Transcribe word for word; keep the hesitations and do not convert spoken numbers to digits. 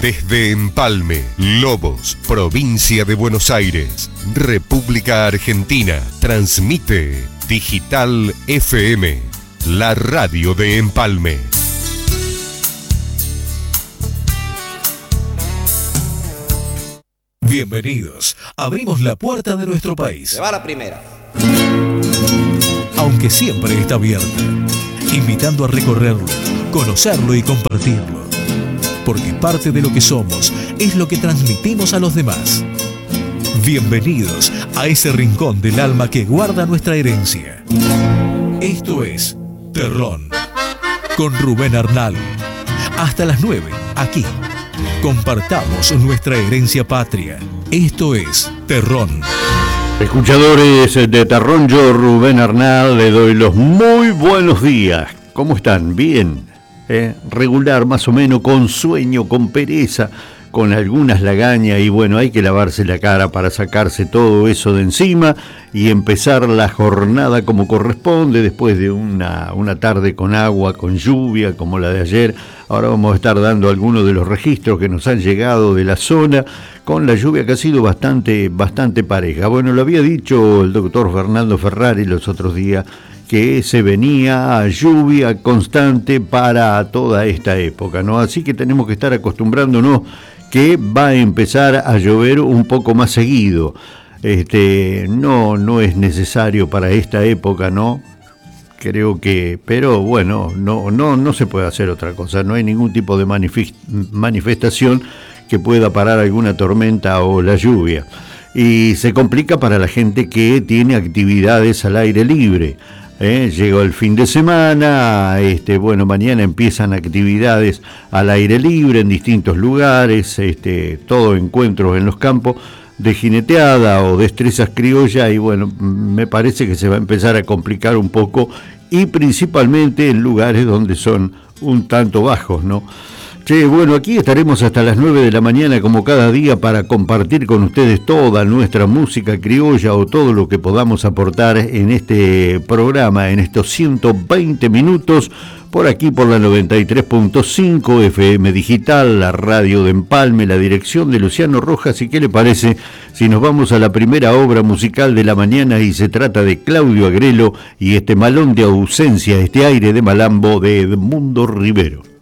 Desde Empalme, Lobos, provincia de Buenos Aires, República Argentina, transmite Digital F M, la radio de Empalme. Bienvenidos. Abrimos la puerta de nuestro país. Se va la primera. Aunque siempre está abierta, invitando a recorrerlo, conocerlo y compartirlo. Porque parte de lo que somos es lo que transmitimos a los demás. Bienvenidos a ese rincón del alma que guarda nuestra herencia. Esto es Terrón, con Rubén Arnal. Hasta las nueve, aquí. Compartamos nuestra herencia patria. Esto es Terrón. Escuchadores de Terrón, yo Rubén Arnal le doy los muy buenos días. ¿Cómo están? Bien, ¿eh? Regular más o menos, con sueño, con pereza, con algunas lagañas y bueno, hay que lavarse la cara para sacarse todo eso de encima y empezar la jornada como corresponde después de una, una tarde con agua, con lluvia como la de ayer. Ahora vamos a estar dando algunos de los registros que nos han llegado de la zona con la lluvia que ha sido bastante, bastante pareja. Bueno, lo había dicho el doctor Fernando Ferrari los otros días que se venía lluvia constante para toda esta época, ¿no? Así que tenemos que estar acostumbrándonos que va a empezar a llover un poco más seguido. Este, no, no es necesario para esta época, ¿no? Creo que, pero bueno, no, no, no se puede hacer otra cosa. No hay ningún tipo de manifest, manifestación que pueda parar alguna tormenta o la lluvia. Y se complica para la gente que tiene actividades al aire libre. ¿Eh? Llegó el fin de semana, este, bueno, mañana empiezan actividades al aire libre en distintos lugares, este, todo encuentros en los campos de jineteada o destrezas criollas y bueno, me parece que se va a empezar a complicar un poco y principalmente en lugares donde son un tanto bajos, ¿no? Che, bueno, aquí estaremos hasta las nueve de la mañana como cada día para compartir con ustedes toda nuestra música criolla o todo lo que podamos aportar en este programa, en estos ciento veinte minutos, por aquí por la noventa y tres punto cinco F M Digital, la radio de Empalme, la dirección de Luciano Rojas. ¿Y qué le parece si nos vamos a la primera obra musical de la mañana y se trata de Claudio Agrelo y este malón de ausencia, este aire de malambo de Edmundo Rivero?